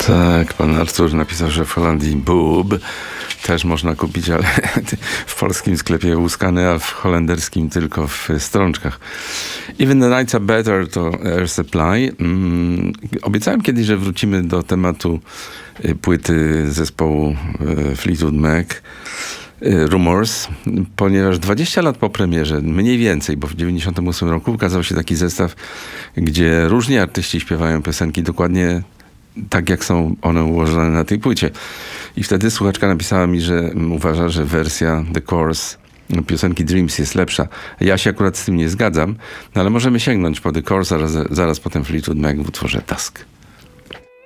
Tak, pan Artur napisał, że w Holandii boob też można kupić, ale w polskim sklepie łuskane, a w holenderskim tylko w strączkach. Even the Nights Are Better to Air Supply. Obiecałem kiedyś, że wrócimy do tematu płyty zespołu Fleetwood Mac, Rumours, ponieważ 20 lat po premierze, mniej więcej, bo w 98 roku ukazał się taki zestaw, gdzie różni artyści śpiewają piosenki dokładnie tak, jak są one ułożone na tej płycie. I wtedy słuchaczka napisała mi, że uważa, że wersja The Course piosenki Dreams jest lepsza. Ja się akurat z tym nie zgadzam, no ale możemy sięgnąć po The Course, zaraz potem Fleetwood Mac w utworze Task.